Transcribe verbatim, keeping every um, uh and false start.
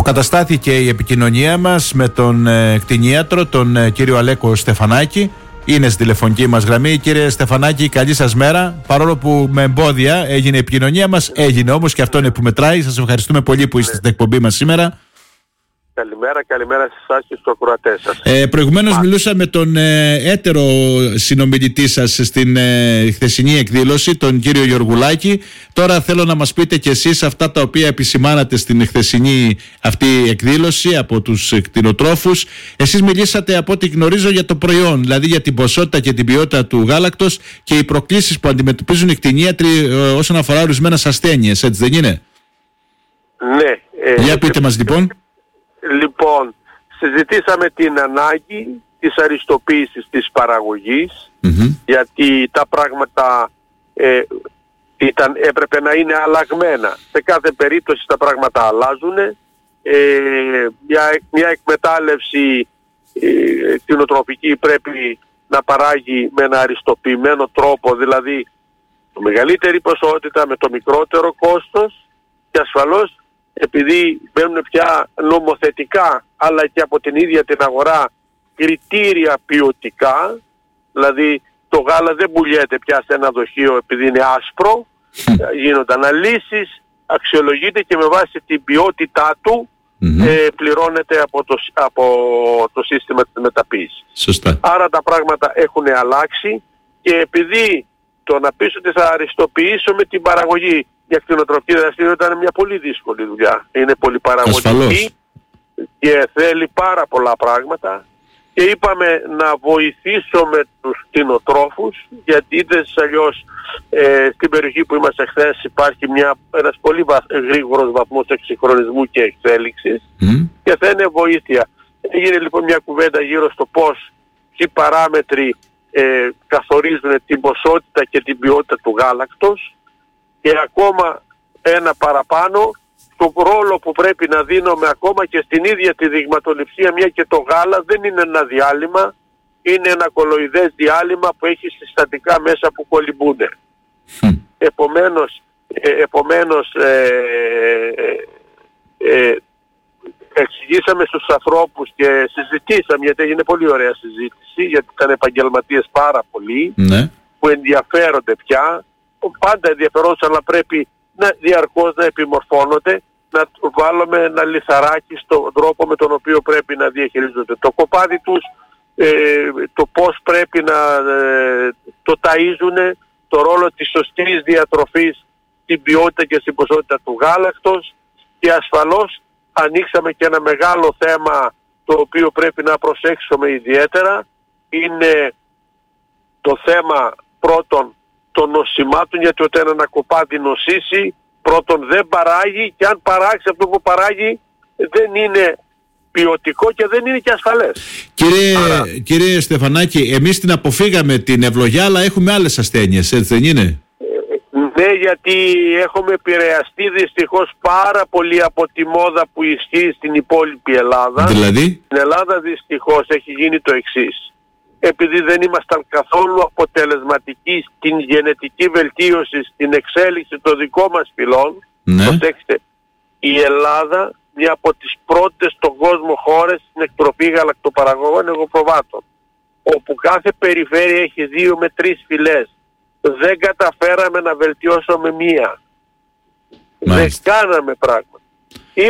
Αποκαταστάθηκε η επικοινωνία μας με τον ε, κτηνίατρο, τον ε, κύριο Αλέκο Στεφανάκη. Είναι στη τηλεφωνική μας γραμμή. Κύριε Στεφανάκη, καλή σας μέρα. Παρόλο που με εμπόδια έγινε η επικοινωνία μας, έγινε όμως και αυτό είναι που μετράει. Σας ευχαριστούμε πολύ που είστε στην εκπομπή μας σήμερα. Καλημέρα, καλημέρα σε εσάς και στους ακροατές σας. Ε, προηγουμένως μιλούσα με τον ε, έτερο συνομιλητή σας στην ε, χθεσινή εκδήλωση, τον κύριο Γεωργουλάκη. Τώρα θέλω να μας πείτε κι εσείς αυτά τα οποία επισημάνατε στην χθεσινή αυτή εκδήλωση από τους κτηνοτρόφους. Εσείς μιλήσατε, από ό,τι γνωρίζω, για το προϊόν, δηλαδή για την ποσότητα και την ποιότητα του γάλακτος και οι προκλήσεις που αντιμετωπίζουν οι κτηνίατροι ε, όσον αφορά ορισμένες ασθένειες, έτσι δεν είναι? Ναι. Ε, για πείτε μας λοιπόν. Λοιπόν, συζητήσαμε την ανάγκη της αριστοποίησης της παραγωγής, mm-hmm. γιατί τα πράγματα ε, ήταν, έπρεπε να είναι αλλαγμένα. Σε κάθε περίπτωση τα πράγματα αλλάζουν. Ε, μια, μια εκμετάλλευση ε, κτηνοτροφική πρέπει να παράγει με ένα αριστοποιημένο τρόπο, δηλαδή το μεγαλύτερη ποσότητα με το μικρότερο κόστος, και ασφαλώς επειδή μπαίνουν πια νομοθετικά αλλά και από την ίδια την αγορά κριτήρια ποιοτικά, δηλαδή το γάλα δεν πουλιέται πια σε ένα δοχείο επειδή είναι άσπρο, γίνονται αναλύσεις, αξιολογείται και με βάση την ποιότητά του mm-hmm. ε, πληρώνεται από το, από το σύστημα της μεταποίησης. Σωστά. Άρα τα πράγματα έχουν αλλάξει και επειδή το να πεις ότι θα αριστοποιήσουμε την παραγωγή για κτηνοτροφική δραστηριότητα είναι μια πολύ δύσκολη δουλειά. Είναι πολύ παραγωγική και θέλει πάρα πολλά πράγματα και είπαμε να βοηθήσουμε τους κτηνοτρόφους, γιατί είτε αλλιώς ε, στην περιοχή που είμαστε χθες υπάρχει μια, ένας πολύ βαθ, γρήγορος βαθμός εξυγχρονισμού και εξέλιξης mm. και θα είναι βοήθεια. Έγινε λοιπόν μια κουβέντα γύρω στο πώς οι παράμετροι ε, καθορίζουν την ποσότητα και την ποιότητα του γάλακτος. Και ακόμα ένα παραπάνω, το ρόλο που πρέπει να δίνουμε ακόμα και στην ίδια τη δειγματοληψία, μια και το γάλα δεν είναι ένα διάλειμμα, είναι ένα κολοειδές διάλειμμα που έχει συστατικά μέσα που κολυμπούν. Mm. Επομένως, ε, επομένως ε, ε, ε, εξηγήσαμε στους ανθρώπους και συζητήσαμε, γιατί έγινε πολύ ωραία συζήτηση, γιατί ήταν επαγγελματίες πάρα πολλοί mm. που ενδιαφέρονται πια. Πάντα ενδιαφερόντουσαν, αλλά πρέπει να διαρκώς να επιμορφώνονται, να βάλουμε ένα λιθαράκι στον τρόπο με τον οποίο πρέπει να διαχειρίζονται το κοπάδι τους, ε, το πώς πρέπει να ε, το ταΐζουν, το ρόλο της σωστής διατροφής, την ποιότητα και στην ποσότητα του γάλακτος, και ασφαλώς ανοίξαμε και ένα μεγάλο θέμα το οποίο πρέπει να προσέξουμε ιδιαίτερα, είναι το θέμα πρώτον των νοσημάτων, γιατί όταν ένα κοπάδι νοσήσει, πρώτον δεν παράγει, και αν παράξει αυτό που παράγει δεν είναι ποιοτικό και δεν είναι και ασφαλές. Κύριε, Άρα, κύριε Στεφανάκη, εμείς την αποφύγαμε την ευλογιά, αλλά έχουμε άλλες ασθένειες, έτσι δεν είναι? Ναι, γιατί έχουμε επηρεαστεί δυστυχώς πάρα πολύ από τη μόδα που ισχύει στην υπόλοιπη Ελλάδα. Δηλαδή? Στην Ελλάδα δυστυχώς έχει γίνει το εξής. Επειδή δεν ήμασταν καθόλου αποτελεσματικοί στην γενετική βελτίωση, στην εξέλιξη των δικών μας φυλών, ναι. Προσέξτε, η Ελλάδα, μια από τις πρώτες στον κόσμο χώρες στην εκτροφή γαλακτοπαραγωγών εγωπροβάτων, όπου κάθε περιφέρεια έχει δύο με τρεις φυλές. Δεν καταφέραμε να βελτιώσουμε μία. Μάλιστα. Δεν κάναμε πράγμα.